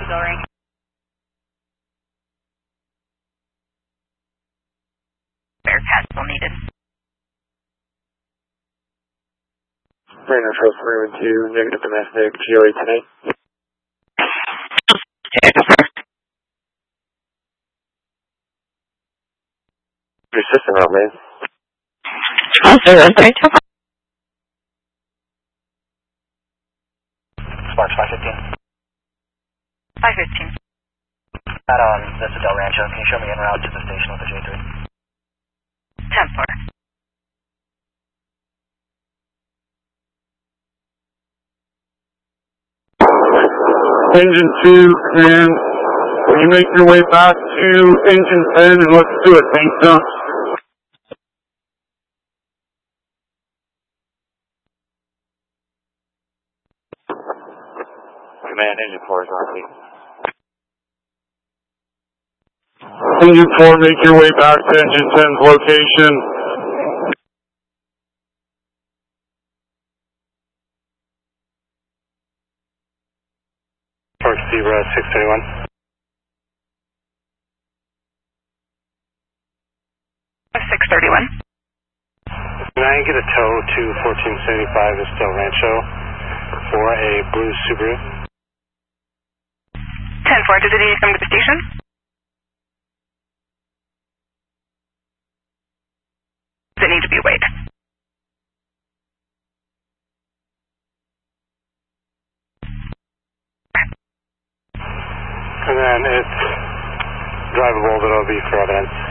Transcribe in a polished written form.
Del Rey. Bearcat still needed. Reno Trail 312, negative domestic, GOA 10-8. Your system out, man. Oh, sir, I'm sorry. Sparks 515. 515. Not on Vista Del Rancho. Can you show me en route to the station with the J3? 10-4. Engine 2, and when you make your way back to engine 10, and let's do it. Thanks, Tom. Command, engine 4 is on lead. Engine 4, make your way back to engine 10's location. Park Zebra 631. 631. Can I get a tow to 1475 Vista Del Rancho for a blue Subaru? 10-4, does it need to come to the station? Does it need to be weighed? And then it's drivable, but it'll be for evidence.